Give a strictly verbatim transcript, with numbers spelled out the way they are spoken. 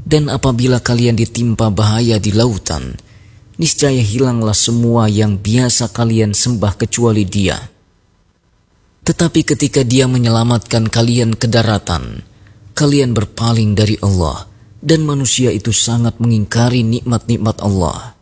Dan apabila kalian ditimpa bahaya di lautan, niscaya hilanglah semua yang biasa kalian sembah kecuali Dia. Tetapi ketika Dia menyelamatkan kalian ke daratan, kalian berpaling dari Allah, dan manusia itu sangat mengingkari nikmat-nikmat Allah.